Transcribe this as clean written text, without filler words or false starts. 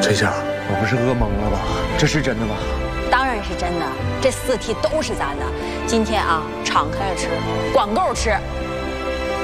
这下我不是饿懵了吧？这是真的吧？ 当然是真的，这4屉都是咱的。今天啊，敞开了吃，管够吃。